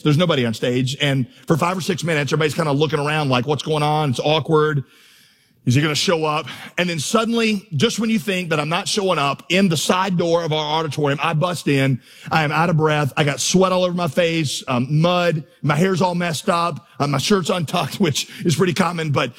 There's nobody on stage. And for 5 or 6 minutes, everybody's kind of looking around like, what's going on? It's awkward. Is he going to show up? And then suddenly, just when you think that I'm not showing up, in the side door of our auditorium, I bust in. I am out of breath. I got sweat all over my face, mud. My hair's all messed up. My shirt's untucked, which is pretty common. But,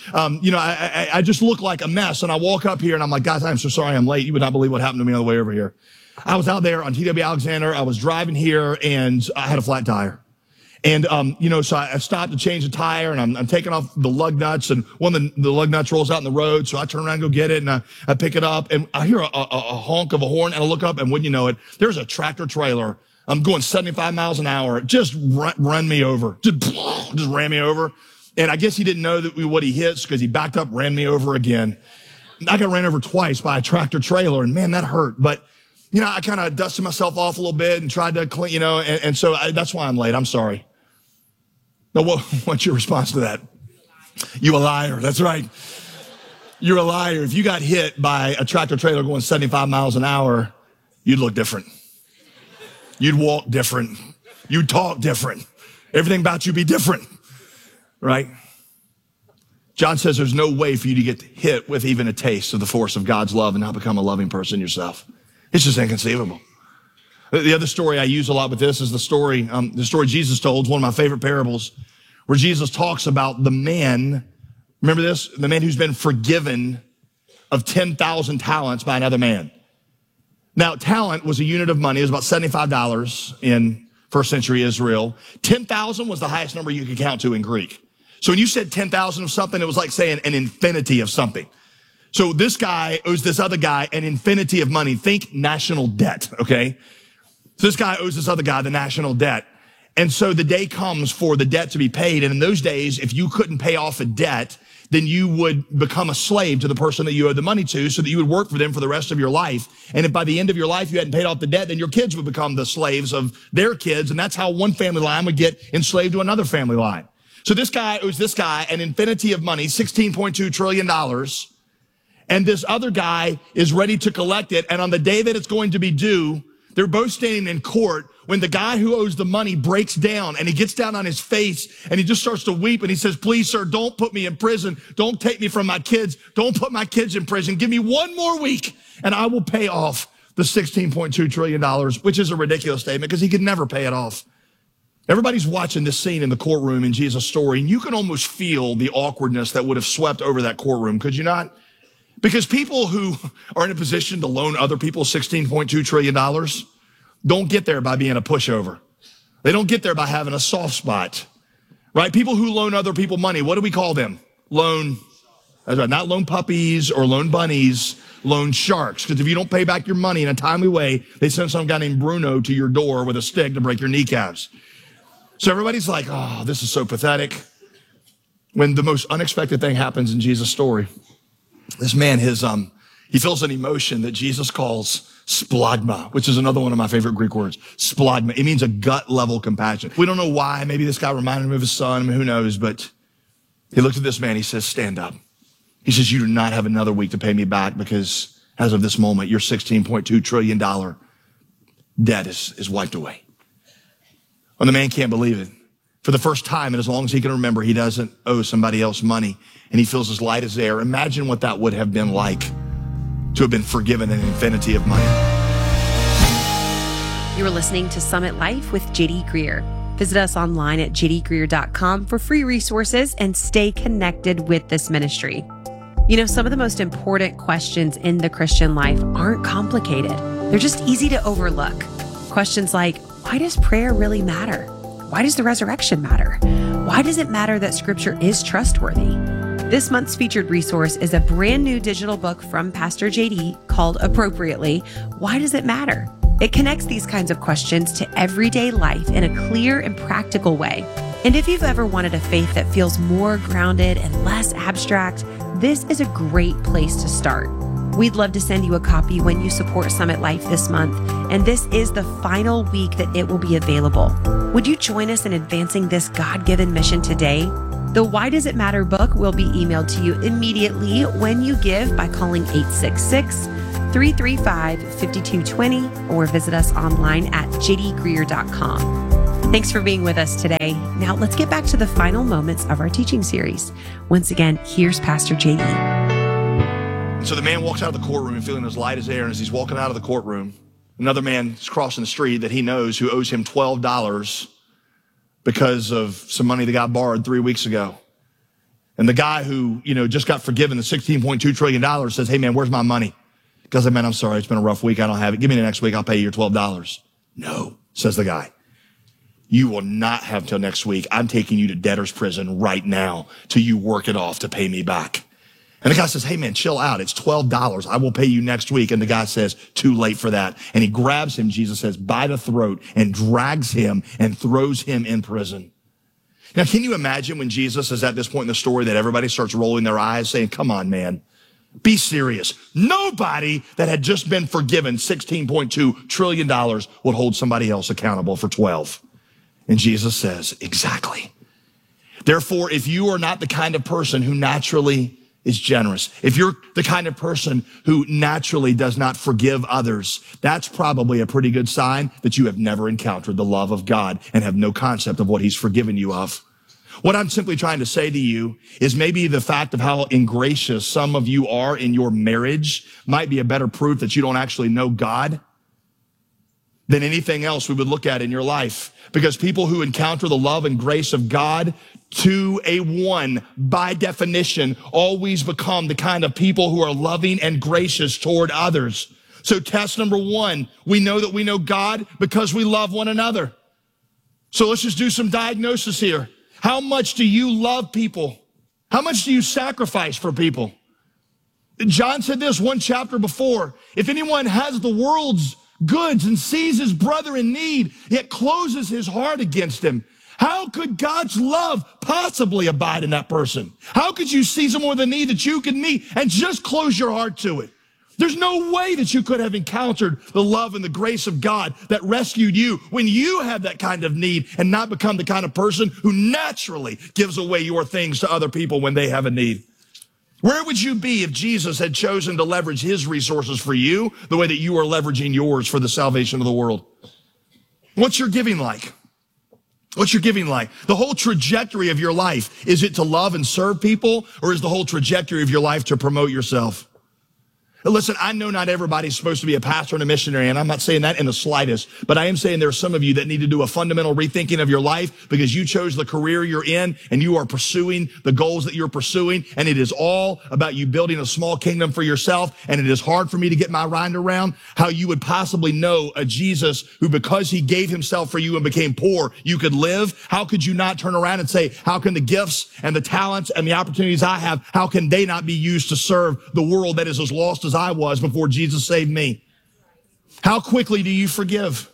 I just look like a mess. And I walk up here and I'm like, guys, I'm so sorry I'm late. You would not believe what happened to me on the way over here. I was out there on TW Alexander. I was driving here and I had a flat tire. And, so I stopped to change the tire and I'm taking off the lug nuts and one of the lug nuts rolls out in the road. So I turn around and go get it and I pick it up and I hear a honk of a horn and I look up and wouldn't you know it, there's a tractor trailer. I'm going 75 miles an hour. Just run me over. Just ran me over. And I guess he didn't know what he hits because he backed up, ran me over again. I got ran over twice by a tractor trailer and man, that hurt. But I kind of dusted myself off a little bit and tried to clean, and so that's why I'm late. I'm sorry. Now, what's your response to that? You a liar. That's right. You're a liar. If you got hit by a tractor trailer going 75 miles an hour, you'd look different. You'd walk different. You'd talk different. Everything about you be different, right? John says there's no way for you to get hit with even a taste of the force of God's love and not become a loving person yourself. It's just inconceivable. The other story I use a lot with this is the story Jesus told. It's one of my favorite parables where Jesus talks about the man, remember this? The man who's been forgiven of 10,000 talents by another man. Now, talent was a unit of money. It was about $75 in first century Israel. 10,000 was the highest number you could count to in Greek. So when you said 10,000 of something, it was like saying an infinity of something. So this guy owes this other guy an infinity of money. Think national debt, okay? So this guy owes this other guy the national debt. And so the day comes for the debt to be paid. And in those days, if you couldn't pay off a debt, then you would become a slave to the person that you owed the money to so that you would work for them for the rest of your life. And if by the end of your life you hadn't paid off the debt, then your kids would become the slaves of their kids. And that's how one family line would get enslaved to another family line. So this guy owes this guy an infinity of money, $16.2 trillion. And this other guy is ready to collect it. And on the day that it's going to be due, they're both standing in court when the guy who owes the money breaks down and he gets down on his face and he just starts to weep and he says, please, sir, don't put me in prison. Don't take me from my kids. Don't put my kids in prison. Give me one more week and I will pay off the $16.2 trillion, which is a ridiculous statement because he could never pay it off. Everybody's watching this scene in the courtroom in Jesus' story and you can almost feel the awkwardness that would have swept over that courtroom, could you not? Because people who are in a position to loan other people $16.2 trillion don't get there by being a pushover. They don't get there by having a soft spot, right? People who loan other people money, what do we call them? That's right, not loan puppies or loan bunnies, loan sharks. Because if you don't pay back your money in a timely way, they send some guy named Bruno to your door with a stick to break your kneecaps. So everybody's like, oh, this is so pathetic. When the most unexpected thing happens in Jesus' story. This man, he feels an emotion that Jesus calls splagma, which is another one of my favorite Greek words. Splagma. It means a gut level compassion. We don't know why. Maybe this guy reminded him of his son. I mean, who knows? But he looked at this man. He says, stand up. He says, you do not have another week to pay me back because as of this moment, your $16.2 trillion debt is wiped away. And the man can't believe it. For the first time, and as long as he can remember, he doesn't owe somebody else money, and he feels as light as air. Imagine what that would have been like to have been forgiven an infinity of money. You are listening to Summit Life with J.D. Greear. Visit us online at jdgreear.com for free resources and stay connected with this ministry. You know, some of the most important questions in the Christian life aren't complicated. They're just easy to overlook. Questions like, why does prayer really matter? Why does the resurrection matter? Why does it matter that Scripture is trustworthy? This month's featured resource is a brand new digital book from Pastor JD called Appropriately, Why Does It Matter? It connects these kinds of questions to everyday life in a clear and practical way. And if you've ever wanted a faith that feels more grounded and less abstract, this is a great place to start. We'd love to send you a copy when you support Summit Life this month, and this is the final week that it will be available. Would you join us in advancing this God-given mission today? The Why Does It Matter book will be emailed to you immediately when you give by calling 866-335-5220 or visit us online at jdgreear.com. Thanks for being with us today. Now let's get back to the final moments of our teaching series. Once again, here's Pastor JD. So the man walks out of the courtroom and feeling as light as air. And as he's walking out of the courtroom, another man is crossing the street that he knows who owes him $12 because of some money the guy borrowed 3 weeks ago. And the guy who, just got forgiven the $16.2 trillion says, hey man, where's my money? Because man, I'm sorry, it's been a rough week. I don't have it. Give me the next week. I'll pay you your $12. No, says the guy. You will not have till next week. I'm taking you to debtor's prison right now till you work it off to pay me back. And the guy says, hey man, chill out. It's $12. I will pay you next week. And the guy says, too late for that. And he grabs him, Jesus says, by the throat and drags him and throws him in prison. Now, can you imagine when Jesus is at this point in the story that everybody starts rolling their eyes saying, come on, man, be serious. Nobody that had just been forgiven $16.2 trillion would hold somebody else accountable for 12. And Jesus says, exactly. Therefore, if you are not the kind of person who naturally is generous, if you're the kind of person who naturally does not forgive others, that's probably a pretty good sign that you have never encountered the love of God and have no concept of what he's forgiven you of. What I'm simply trying to say to you is maybe the fact of how ingracious some of you are in your marriage might be a better proof that you don't actually know God than anything else we would look at in your life. Because people who encounter the love and grace of God to a one, by definition, always become the kind of people who are loving and gracious toward others. So test number one, we know that we know God because we love one another. So let's just do some diagnosis here. How much do you love people? How much do you sacrifice for people? John said this one chapter before, if anyone has the world's goods and sees his brother in need, yet closes his heart against him, how could God's love possibly abide in that person? How could you see someone with a need that you could meet and just close your heart to it? There's no way that you could have encountered the love and the grace of God that rescued you when you have that kind of need and not become the kind of person who naturally gives away your things to other people when they have a need. Where would you be if Jesus had chosen to leverage his resources for you the way that you are leveraging yours for the salvation of the world? What's your giving like? What's your giving like? The whole trajectory of your life, is it to love and serve people, or is the whole trajectory of your life to promote yourself? Listen, I know not everybody's supposed to be a pastor and a missionary, and I'm not saying that in the slightest, but I am saying there are some of you that need to do a fundamental rethinking of your life because you chose the career you're in and you are pursuing the goals that you're pursuing, and it is all about you building a small kingdom for yourself, and it is hard for me to get my mind around how you would possibly know a Jesus who, because he gave himself for you and became poor, you could live. How could you not turn around and say, how can the gifts and the talents and the opportunities I have, how can they not be used to serve the world that is as lost as I was before Jesus saved me? How quickly do you forgive?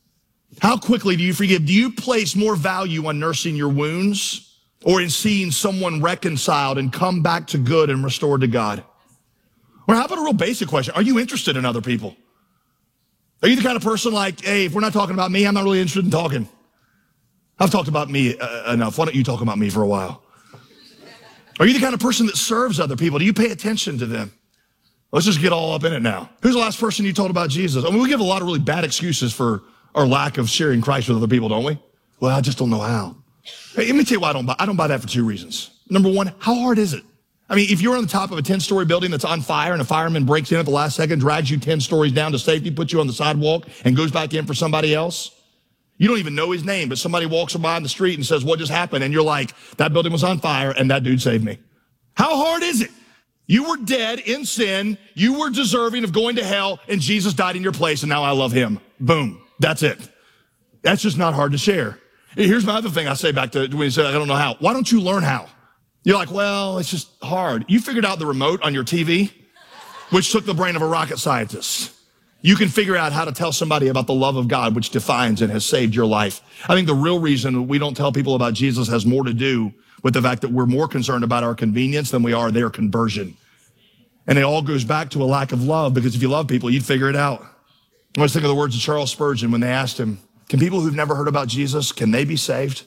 How quickly do you forgive? Do you place more value on nursing your wounds or in seeing someone reconciled and come back to good and restored to God? Or how about a real basic question? Are you interested in other people? Are you the kind of person like, hey, if we're not talking about me, I'm not really interested in talking. I've talked about me enough. Why don't you talk about me for a while? Are you the kind of person that serves other people? Do you pay attention to them? Let's just get all up in it now. Who's the last person you told about Jesus? I mean, we give a lot of really bad excuses for our lack of sharing Christ with other people, don't we? Well, I just don't know how. Hey, let me tell you why I don't buy that for two reasons. Number one, how hard is it? I mean, if you're on the top of a 10-story building that's on fire and a fireman breaks in at the last second, drags you 10 stories down to safety, puts you on the sidewalk, and goes back in for somebody else, you don't even know his name, but somebody walks by on the street and says, what just happened? And you're like, that building was on fire and that dude saved me. How hard is it? You were dead in sin. You were deserving of going to hell, and Jesus died in your place, and now I love him. Boom. That's it. That's just not hard to share. Here's my other thing I say back to when you say, I don't know how. Why don't you learn how? You're like, well, it's just hard. You figured out the remote on your TV, which took the brain of a rocket scientist. You can figure out how to tell somebody about the love of God, which defines and has saved your life. I think the real reason we don't tell people about Jesus has more to do with the fact that we're more concerned about our convenience than we are their conversion. And it all goes back to a lack of love, because if you love people, you'd figure it out. I always think of the words of Charles Spurgeon when they asked him, can people who've never heard about Jesus, can they be saved?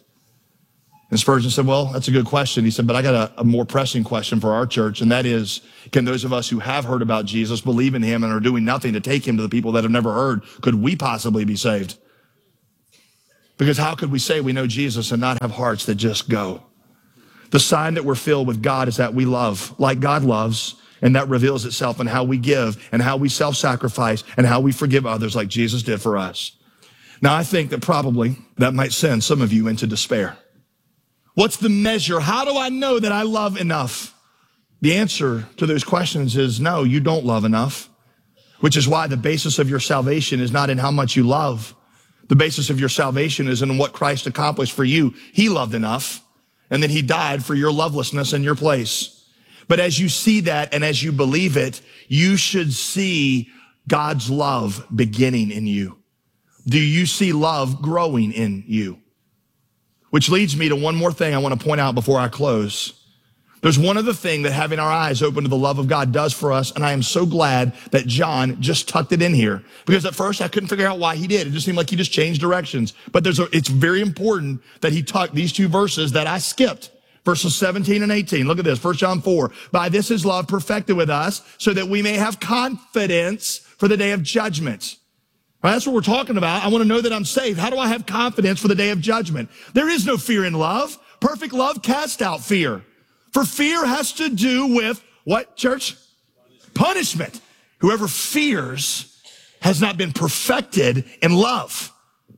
And Spurgeon said, well, that's a good question. He said, but I got a more pressing question for our church, and that is, can those of us who have heard about Jesus, believe in him, and are doing nothing to take him to the people that have never heard, could we possibly be saved? Because how could we say we know Jesus and not have hearts that just go? The sign that we're filled with God is that we love like God loves, and that reveals itself in how we give and how we self-sacrifice and how we forgive others like Jesus did for us. Now, I think that probably that might send some of you into despair. What's the measure? How do I know that I love enough? The answer to those questions is no, you don't love enough, which is why the basis of your salvation is not in how much you love. The basis of your salvation is in what Christ accomplished for you. He loved enough, and then he died for your lovelessness in your place. But as you see that and as you believe it, you should see God's love beginning in you. Do you see love growing in you? Which leads me to one more thing I want to point out before I close. There's one other thing that having our eyes open to the love of God does for us, and I am so glad that John just tucked it in here. Because at first I couldn't figure out why he did. It just seemed like he just changed directions. But it's very important that he tucked these two verses that I skipped. Verses 17 and 18. Look at this. 1 John 4. By this is love perfected with us, so that we may have confidence for the day of judgment. Right, that's what we're talking about. I want to know that I'm saved. How do I have confidence for the day of judgment? There is no fear in love. Perfect love casts out fear. For fear has to do with what, church? Punishment. Whoever fears has not been perfected in love.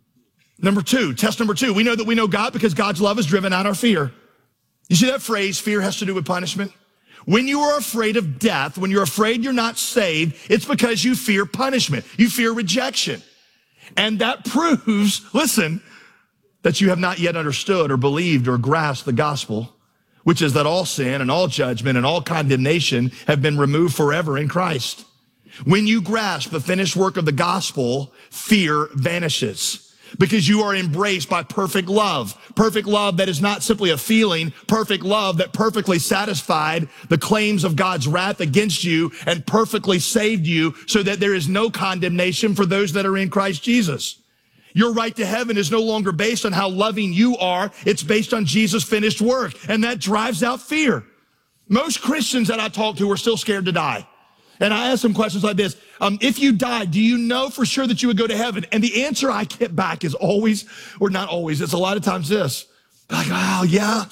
Test number two, we know that we know God because God's love has driven out our fear. You see that phrase, fear has to do with punishment? When you are afraid of death, when you're afraid you're not saved, it's because you fear punishment. You fear rejection. And that proves, listen, that you have not yet understood or believed or grasped the gospel, which is that all sin and all judgment and all condemnation have been removed forever in Christ. When you grasp the finished work of the gospel, fear vanishes. Because you are embraced by perfect love that is not simply a feeling, perfect love that perfectly satisfied the claims of God's wrath against you and perfectly saved you so that there is no condemnation for those that are in Christ Jesus. Your right to heaven is no longer based on how loving you are. It's based on Jesus' finished work, and that drives out fear. Most Christians that I talk to are still scared to die. And I ask them questions like this. If you died, do you know for sure that you would go to heaven? And the answer I get back is always, or not always, it's a lot of times this. Like, oh, yeah,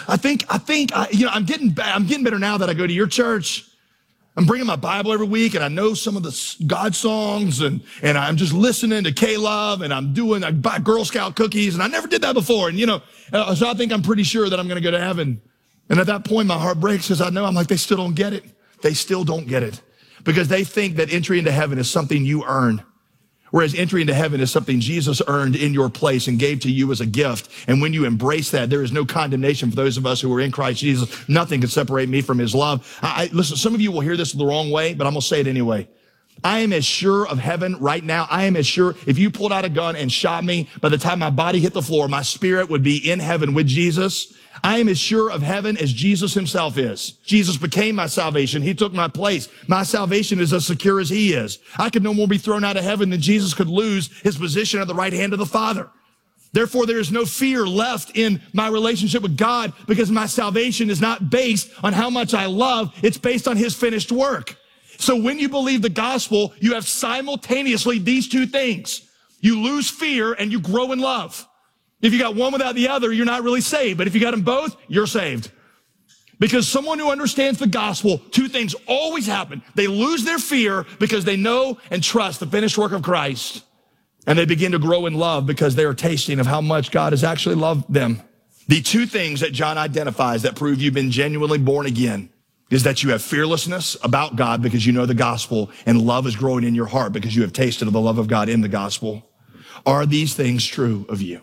I'm getting better now that I go to your church. I'm bringing my Bible every week, and I know some of the God songs, and I'm just listening to K-Love, and I buy Girl Scout cookies, and I never did that before. And, so I think I'm pretty sure that I'm going to go to heaven. And at that point, my heart breaks because I know I'm like, they still don't get it. They still don't get it. Because they think that entry into heaven is something you earn. Whereas entry into heaven is something Jesus earned in your place and gave to you as a gift. And when you embrace that, there is no condemnation for those of us who are in Christ Jesus. Nothing can separate me from his love. Listen, some of you will hear this the wrong way, but I'm going to say it anyway. I am as sure of heaven right now. I am as sure if you pulled out a gun and shot me, by the time my body hit the floor, my spirit would be in heaven with Jesus. I am as sure of heaven as Jesus himself is. Jesus became my salvation. He took my place. My salvation is as secure as he is. I could no more be thrown out of heaven than Jesus could lose his position at the right hand of the Father. Therefore, there is no fear left in my relationship with God because my salvation is not based on how much I love. It's based on his finished work. So when you believe the gospel, you have simultaneously these two things. You lose fear and you grow in love. If you got one without the other, you're not really saved. But if you got them both, you're saved. Because someone who understands the gospel, two things always happen. They lose their fear because they know and trust the finished work of Christ. And they begin to grow in love because they are tasting of how much God has actually loved them. The two things that John identifies that prove you've been genuinely born again is that you have fearlessness about God because you know the gospel, and love is growing in your heart because you have tasted of the love of God in the gospel. Are these things true of you?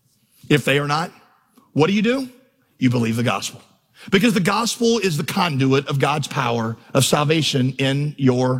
If they are not, what do? You believe the gospel. Because the gospel is the conduit of God's power of salvation in your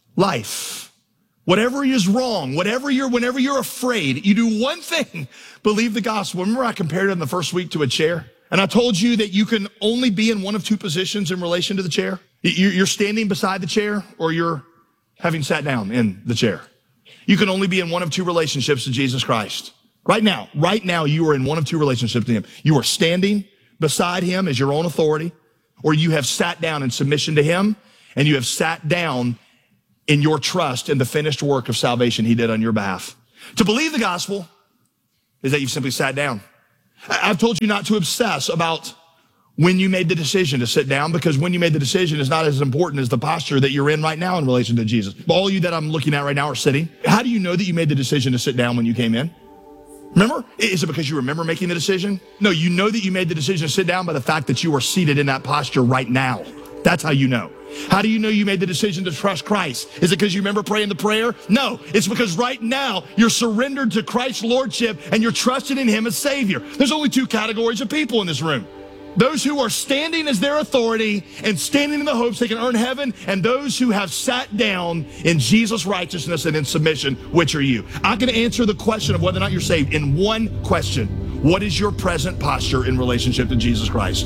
life. Whatever is wrong, whenever you're afraid, you do one thing, believe the gospel. Remember I compared it in the first week to a chair? And I told you that you can only be in one of two positions in relation to the chair. You're standing beside the chair or you're having sat down in the chair. You can only be in one of two relationships to Jesus Christ. Right now, you are in one of two relationships to him. You are standing beside him as your own authority, or you have sat down in submission to him, and you have sat down in your trust in the finished work of salvation he did on your behalf. To believe the gospel is that you've simply sat down. I've told you not to obsess about when you made the decision to sit down, because when you made the decision is not as important as the posture that you're in right now in relation to Jesus. All you that I'm looking at right now are sitting. How do you know that you made the decision to sit down when you came in? Remember? Is it because you remember making the decision? No, you know that you made the decision to sit down by the fact that you are seated in that posture right now. That's how you know. How do you know you made the decision to trust Christ? Is it because you remember praying the prayer? No, it's because right now you're surrendered to Christ's lordship and you're trusting in him as Savior. There's only two categories of people in this room. Those who are standing as their authority and standing in the hopes they can earn heaven, and those who have sat down in Jesus' righteousness and in submission. Which are you? I can answer the question of whether or not you're saved in one question. What is your present posture in relationship to Jesus Christ?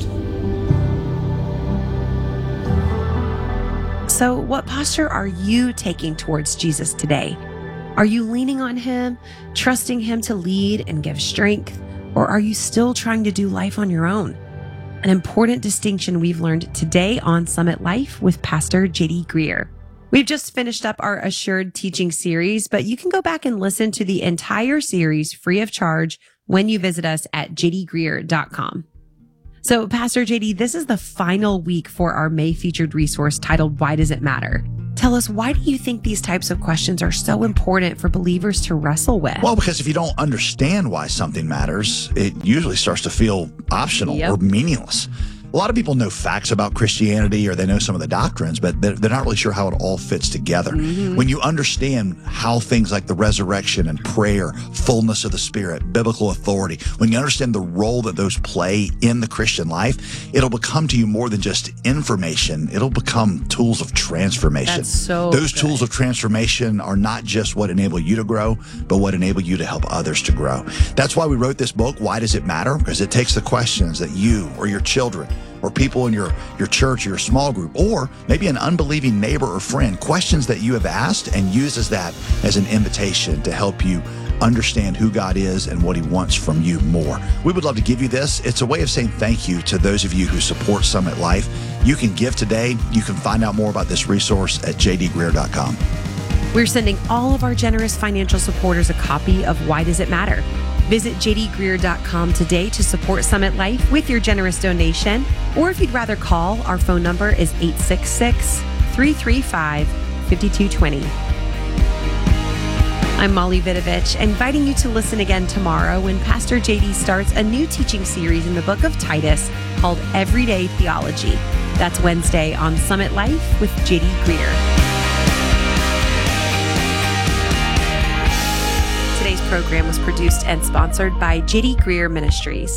So, what posture are you taking towards Jesus today? Are you leaning on him, trusting him to lead and give strength, or are you still trying to do life on your own? An important distinction we've learned today on Summit Life with Pastor J.D. Greear. We've just finished up our Assured Teaching series, but you can go back and listen to the entire series free of charge when you visit us at jdgreear.com. So, Pastor JD, this is the final week for our May featured resource titled, Why Does It Matter? Tell us, why do you think these types of questions are so important for believers to wrestle with? Well, because if you don't understand why something matters, it usually starts to feel optional or meaningless. A lot of people know facts about Christianity, or they know some of the doctrines, but they're not really sure how it all fits together. Mm-hmm. When you understand how things like the resurrection and prayer, fullness of the Spirit, biblical authority, when you understand the role that those play in the Christian life, it'll become to you more than just information. It'll become tools of transformation. That's so Those good. Tools of transformation are not just what enable you to grow, but what enable you to help others to grow. That's why we wrote this book, Why Does It Matter? Because it takes the questions that you or your children or people in your church or your small group, or maybe an unbelieving neighbor or friend, questions that you have asked, and uses that as an invitation to help you understand who God is and what he wants from you more. We would love to give you this. It's a way of saying thank you to those of you who support Summit Life. You can give today. You can find out more about this resource at jdgreear.com. We're sending all of our generous financial supporters a copy of Why Does It Matter? Visit jdgreear.com today to support Summit Life with your generous donation. Or if you'd rather call, our phone number is 866-335-5220. I'm Molly Vidovich, inviting you to listen again tomorrow when Pastor JD starts a new teaching series in the book of Titus called Everyday Theology. That's Wednesday on Summit Life with JD Greear. Today's program was produced and sponsored by J.D. Greear Ministries.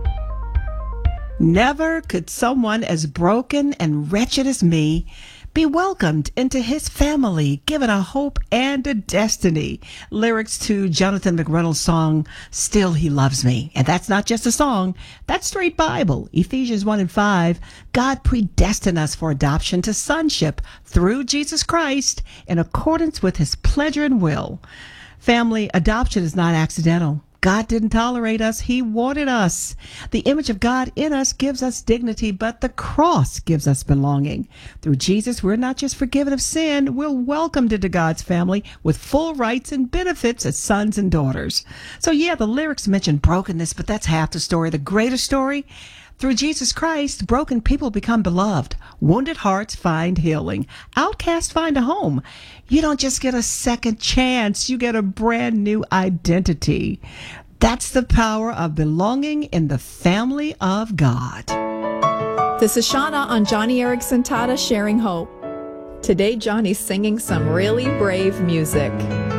Never could someone as broken and wretched as me be welcomed into his family, given a hope and a destiny. Lyrics to Jonathan McReynolds' song, Still He Loves Me. And that's not just a song, that's straight Bible. Ephesians 1:5, God predestined us for adoption to sonship through Jesus Christ in accordance with his pleasure and will. Family, adoption is not accidental. God didn't tolerate us. He wanted us. The image of God in us gives us dignity, but the cross gives us belonging. Through Jesus, we're not just forgiven of sin, we're welcomed into God's family with full rights and benefits as sons and daughters. So yeah, the lyrics mention brokenness, but that's half the story. The greater story, through Jesus Christ, broken people become beloved. Wounded hearts find healing. Outcasts find a home. You don't just get a second chance. You get a brand new identity. That's the power of belonging in the family of God. This is Shauna on Johnny Erickson Tata Sharing Hope. Today, Johnny's singing some really brave music.